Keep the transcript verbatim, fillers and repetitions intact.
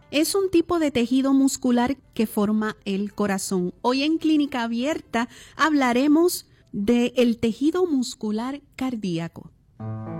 Es un tipo de tejido muscular que forma el corazón. Hoy en Clínica Abierta hablaremos del tejido muscular cardíaco.